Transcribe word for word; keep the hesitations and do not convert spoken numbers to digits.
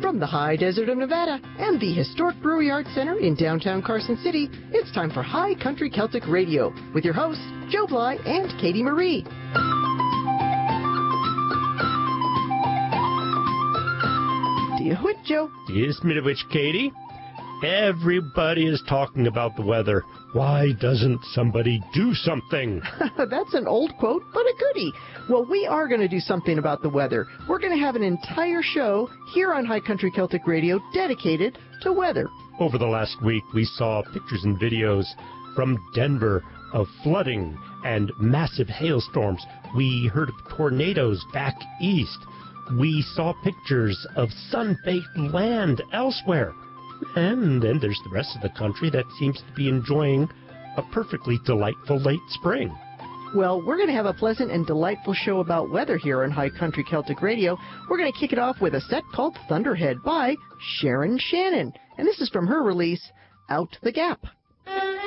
From the high desert of Nevada and the historic Brewery Arts Center in downtown Carson City, it's time for High Country Celtic Radio with your hosts, Joe Bly and Katie Marie. Do you which, Joe? Yes, Midwich, Katie. Everybody is talking about the weather. Why doesn't somebody do something? That's an old quote, but a goodie. Well, we are going to do something about the weather. We're going to have an entire show here on High Country Celtic Radio dedicated to weather. Over the last week, we saw pictures and videos from Denver of flooding and massive hailstorms. We heard of tornadoes back east. We saw pictures of sun-baked land elsewhere. And then there's the rest of the country that seems to be enjoying a perfectly delightful late spring. Well, we're going to have a pleasant and delightful show about weather here on High Country Celtic Radio. We're going to kick it off with a set called Thunderhead by Sharon Shannon. And this is from her release, Out the Gap.